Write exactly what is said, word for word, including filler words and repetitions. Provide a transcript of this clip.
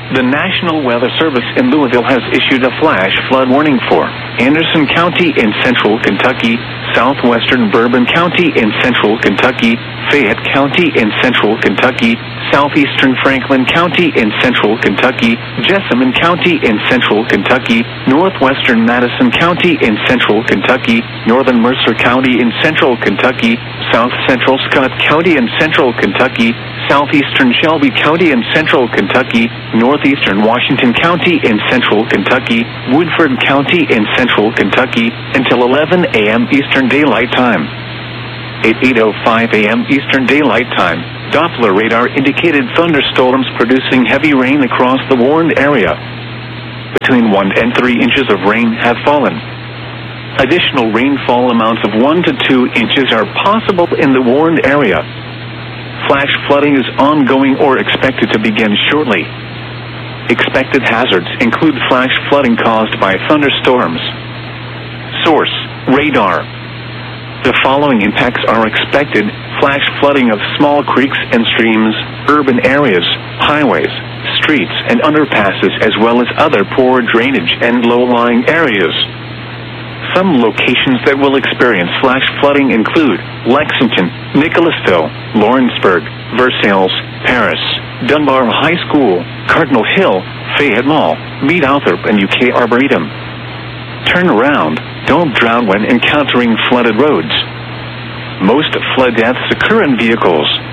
The National Weather Service in Louisville has issued a flash flood warning for Anderson County in central Kentucky, southwestern Bourbon County in central Kentucky, Fayette County in central Kentucky, southeastern Franklin County in central Kentucky, Jessamine County in central Kentucky, northwestern Madison County in central Kentucky, northern Mercer County in central Kentucky, south central Scott County in central Kentucky, southeastern Shelby County in central Kentucky, northeastern Washington County in central Kentucky, Woodford County in central Kentucky, until eleven a m Eastern Daylight Time. At eight oh five a m Eastern Daylight Time, Doppler radar indicated thunderstorms producing heavy rain across the warned area. Between one and three inches of rain have fallen. Additional rainfall amounts of one to two inches are possible in the warned area. Flash flooding is ongoing or expected to begin shortly. Expected hazards include flash flooding caused by thunderstorms. Source: radar. The following impacts are expected: flash flooding of small creeks and streams, urban areas, highways, streets, and underpasses, as well as other poor drainage and low-lying areas. Some locations that will experience flash flooding include Lexington, Nicholasville, Lawrenceburg, Versailles, Paris, Dunbar High School, Cardinal Hill, Fayette Mall, Mead Althorp, and U K Arboretum. Turn around. Don't drown when encountering flooded roads. Most flood deaths occur in vehicles.